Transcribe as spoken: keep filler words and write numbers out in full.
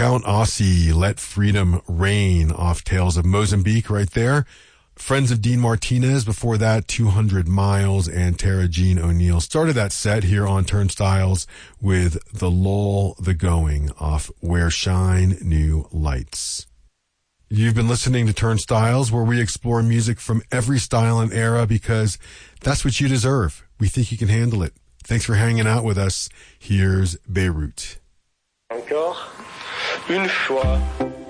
Count Ossie, Let Freedom Reign off Tales of Mozambique right there. Friends of Dean Martinez, before that, two hundred miles, and Tara Jean O'Neill started that set here on Turnstiles with The Lull, The Going off Where Shine New Lights. You've been listening to Turnstiles, where we explore music from every style and era because that's what you deserve. We think you can handle it. Thanks for hanging out with us. Here's Beirut. Encore une fois.